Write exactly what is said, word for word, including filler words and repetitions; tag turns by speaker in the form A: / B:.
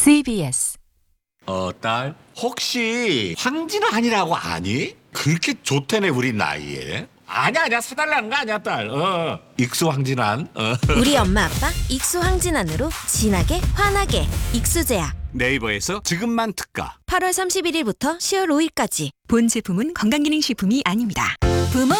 A: 씨비에스
B: 어, 딸, 혹시 황진환이라고 아니? 그렇게 좋다네 우리 나이에. 아니야, 아니야, 사달라는 거 아니야, 딸. 어, 익수 황진환. 어.
C: 우리 엄마 아빠 익수 황진환으로 진하게 환하게 익수제약.
D: 네이버에서 지금만 특가.
C: 팔월 삼십일일부터 시월 오일까지.
A: 본 제품은 건강기능식품이 아닙니다.
C: 부모